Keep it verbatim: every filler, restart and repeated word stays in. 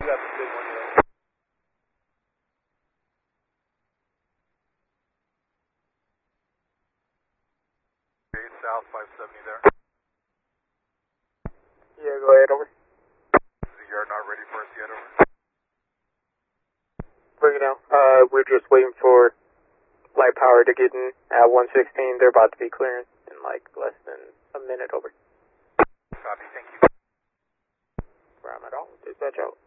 got the big one here. Okay, south five seventy there. Yeah, go ahead, over. Is the yard not ready for us yet, over? Bring it down. Uh, we're just waiting for light power to get in at one sixteen. They're about to be clearing in like less than a minute, over. Copy, thank you. Where I'm at all, dispatch out.